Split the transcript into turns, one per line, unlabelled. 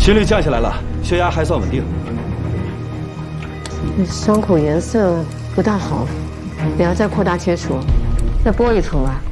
心率降下来了，血压还算稳定。
伤口颜色不大好，得要再扩大切除，再剥一层吧。